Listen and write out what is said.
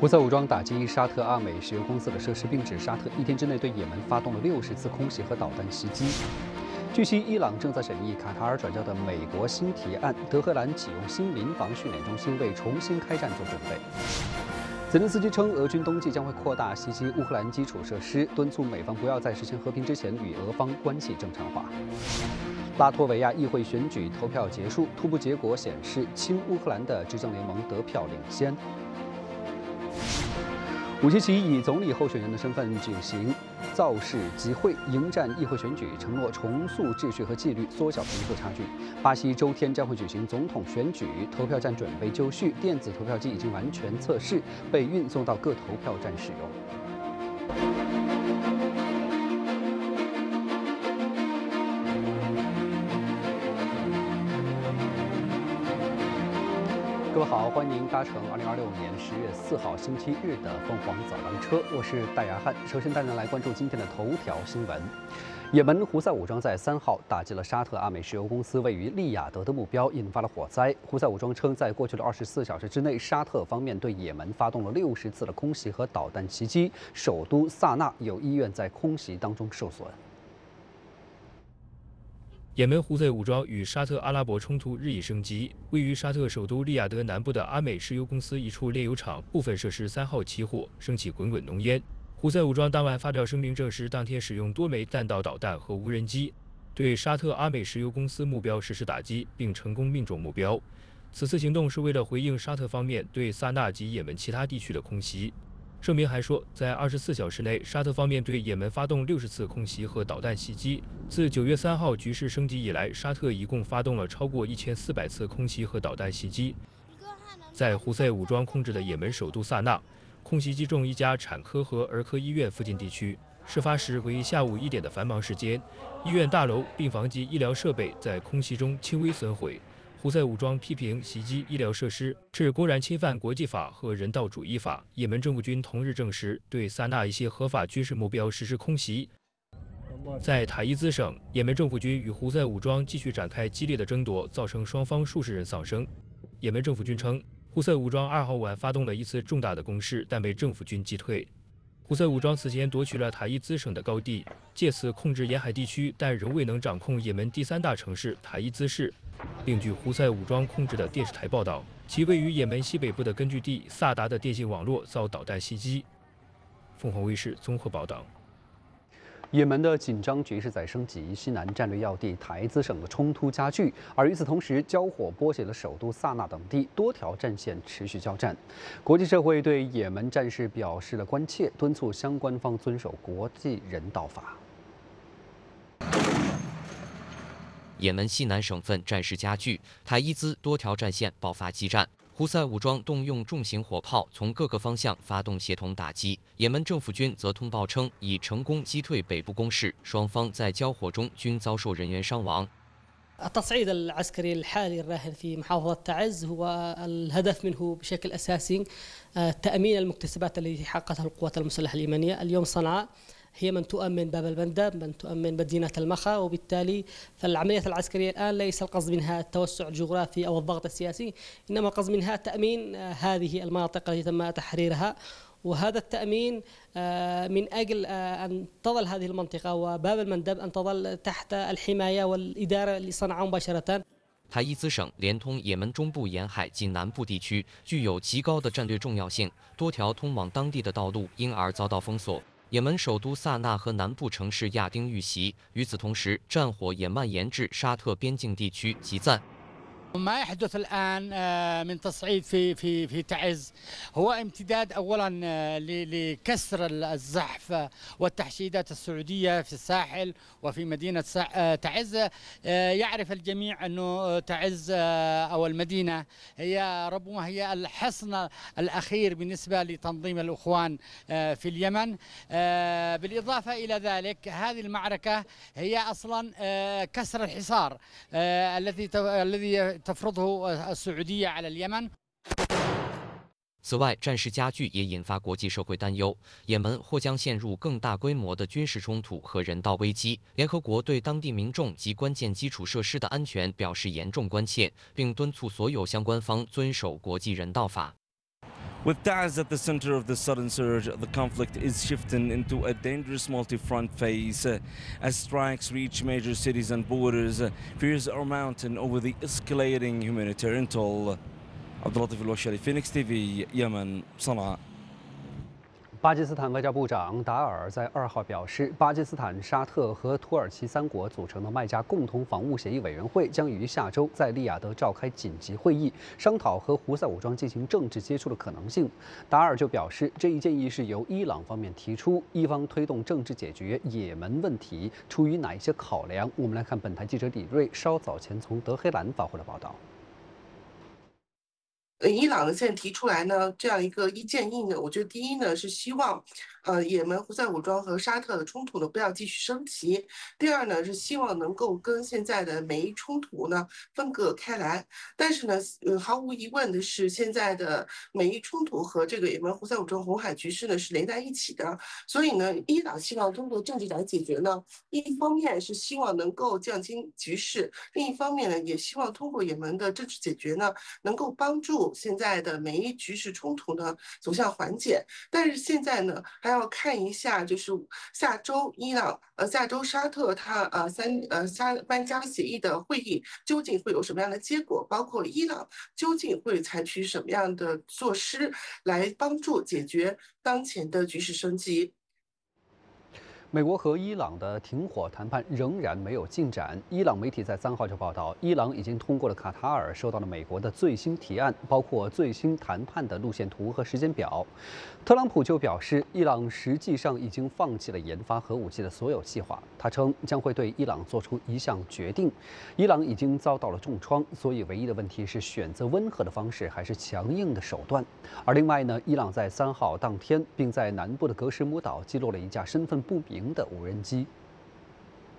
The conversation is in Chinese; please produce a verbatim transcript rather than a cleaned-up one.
胡塞武装打击沙特阿美石油公司的设施，并指沙特一天之内对也门发动了六十次空袭和导弹袭击。据悉，伊朗正在审议卡塔尔转交的美国新提案，德黑兰启用新民防训练中心，为重新开战做准备。泽连斯基称，俄军冬季将会扩大袭击乌克兰基础设施，敦促美方不要在实现和平之前与俄方关系正常化。拉脱维亚议会选举投票结束，初步结果显示，亲乌克兰的执政联盟得票领先。武契奇以总理候选人的身份举行造势集会，迎战议会选举，承诺重塑秩序和纪律，缩小贫富差距。巴西周天将会举行总统选举，投票站准备就绪，电子投票机已经完全测试，被运送到各投票站使用。各位好，欢迎搭乘二零二六年十月四号星期日的凤凰早班车，我是戴亚汉。首先带您来关注今天的头条新闻。也门胡塞武装在三号打击了沙特阿美石油公司位于利雅得的目标，引发了火灾。胡塞武装称，在过去的二十四小时之内，沙特方面对也门发动了六十次的空袭和导弹袭击，首都萨那有医院在空袭当中受损。 也门胡塞武装与沙特阿拉伯冲突日益升级，位于沙特首都利雅得南部的阿美石油公司一处炼油厂部分设施三号起火，升起滚滚浓烟。胡塞武装当晚发表声明证实，当天使用多枚弹道导弹和无人机，对沙特阿美石油公司目标实施打击，并成功命中目标。此次行动是为了回应沙特方面对萨那及也门其他地区的空袭。声明还说，在二十四小时内，沙特方面对也门发动六十次空袭和导弹袭击。自九月三号局势升级以来，沙特一共发动了超过一千四百次空袭和导弹袭击。在胡塞武装控制的也门首都萨那，空袭击中一家产科和儿科医院附近地区。事发时为下午一点的繁忙时间，医院大楼、病房及医疗设备在空袭中轻微损毁。胡塞武装批评袭击医疗设施是公然侵犯国际法和人道主义法。也门政府军同日证实，对萨那一些合法军事目标实施空袭。在塔伊兹省，也门政府军与胡塞武装继续展开激烈的争夺，造成双方数十人丧生。也门政府军称，胡塞武装二号晚发动了一次重大的攻势，但被政府军击退。胡塞武装此前夺取了塔伊兹省的高地，借此控制沿海地区，但仍未能掌控也门第三大城市塔伊兹市。另据胡塞武装控制的电视台报道，其位于也门西北部的根据地萨达的电信网络遭导弹袭击。凤凰卫视综合报道。 也门的紧张局势在升级，西南战略要地塔伊兹省的冲突加剧，而与此同时，交火波及了首都萨那等地，多条战线持续交战。国际社会对也门战事表示了关切，敦促相关方遵守国际人道法。 也门西南省份战事加剧，塔伊兹多条战线爆发激战。胡塞武装动用重型火炮从各个方向发动协同打击，也门政府军则通报称已成功击退北部攻势，双方在交火中均遭受人员伤亡。 التصعيد العسكري الحالي الراهن في محافظة تعز هو الهدف منه بشكل أساسي تأمين المكتسبات التي حققتها القوات المسلحة اليمنية. اليوم صنعاء هي من تؤمن باب المندب، من تؤمن مدينة المخا، وبالتالي فالعملية العسكرية الآن ليس القصد منها التوسع الجغرافي أو الضغط السياسي، إنما القصد منها تأمين هذه المناطق التي تم تحريرها. وهذا التأمين من أجل أن تظل هذه المنطقة وباب المندب أن تظل تحت الحماية والإدارة لصنعاء مباشرة. 塔伊兹省连通也门中部沿海及南部地区，具有极高的战略重要性，多条通往当地的道路因而遭到封锁。也门首都萨那和南部城市亚丁遇袭，与此同时，战火也蔓延至沙特边境地区及赞。 ما يحدث الآن من تصعيد في في في تعز هو امتداد أولا لكسر الزحف والتحشيدات السعودية في الساحل وفي مدينة تعز. يعرف الجميع أنه تعز أو المدينة هي ربما هي الحصن الأخير بالنسبة لتنظيم الإخوان في اليمن. بالإضافة إلى ذلك هذه المعركة هي أصلا كسر الحصار الذي الذي تفرضه السعودية على اليمن. 此外，战事加剧也引发国际社会担忧，也门或将陷入更大规模的军事冲突和人道危机。联合国对当地民众及关键基础设施的安全表示严重关切，并敦促所有相关方遵守国际人道法。 With Taiz at the center of the sudden surge, the conflict is shifting into a dangerous multi-front phase. As strikes reach major cities and borders, fears are mounting over the escalating humanitarian toll. عبد اللطيف الوشالي فينيكس تي في يمن صنعاء. 巴基斯坦外交部长达尔在二号表示，巴基斯坦、沙特和土耳其三国组成的麦加共同防务协议委员会将于下周在利雅得召开紧急会议，商讨和胡塞武装进行政治接触的可能性。达尔就表示，这一建议是由伊朗方面提出，伊方推动政治解决也门问题出于哪一些考量？我们来看本台记者李瑞稍早前从德黑兰发回的报道。 呃，伊朗呢现在提出来呢这样一个一建议呢，我觉得第一呢是希望，呃，也门胡塞武装和沙特的冲突呢不要继续升级。第二呢是希望能够跟现在的美伊冲突呢分隔开来。但是呢，呃，毫无疑问的是，现在的美伊冲突和这个也门胡塞武装红海局势呢是连在一起的。所以呢，伊朗希望通过政治来解决呢，一方面是希望能够降轻局势，另一方面呢也希望通过也门的政治解决呢，能够帮助现在的美伊局势冲突呢走向缓解。但是现在呢还要看一下，就是下周伊朗呃下周沙特它呃三呃沙班加协议的会议究竟会有什么样的结果，包括伊朗究竟会采取什么样的措施来帮助解决当前的局势升级。 美国和伊朗的停火谈判仍然没有进展。伊朗媒体在三号就报道，伊朗已经通过了卡塔尔收到了美国的最新提案，包括最新谈判的路线图和时间表。特朗普就表示，伊朗实际上已经放弃了研发核武器的所有计划。他称将会对伊朗做出一项决定。伊朗已经遭到了重创，所以唯一的问题是选择温和的方式还是强硬的手段。而另外呢，伊朗在三号当天并在南部的格什姆岛击落了一架身份不明的无人机。